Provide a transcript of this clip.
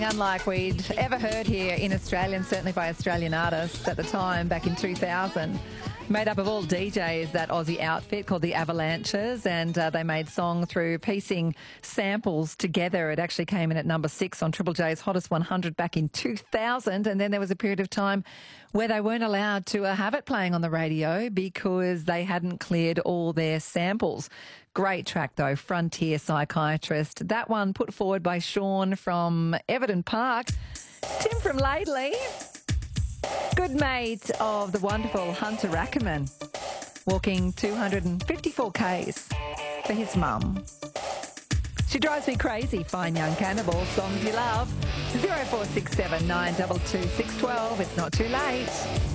Unlike we'd ever heard here in Australia, and certainly by Australian artists at the time back in 2000. Made up of all DJs, that Aussie outfit called the Avalanches, and they made song through piecing samples together. It actually came in at number 6 on Triple J's Hottest 100 back in 2000, and then there was a period of time where they weren't allowed to have it playing on the radio because they hadn't cleared all their samples. Great track though, Frontier Psychiatrist. That one put forward by Sean from Everton Park, Tim from Laidley, good mate of the wonderful Hunter Ackerman, walking 254 Ks for his mum. She drives me crazy, Fine Young Cannibal, songs you love. 0467 922 612. It's not too late.